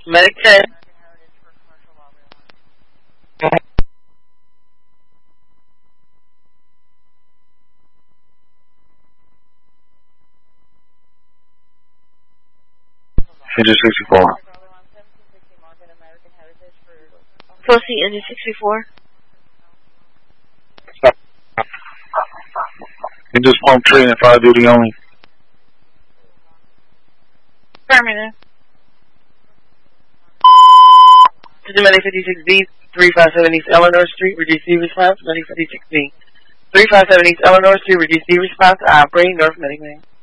Medic 10. Engine 64. Proceed, Engine 64. Engine pump train and fire duty only. Affirmative. To Medic 56B, 357 East Eleanor Street, reduce D response. Medic 56B, 357 East Eleanor Street, reduce D response. Operate North Medic Main.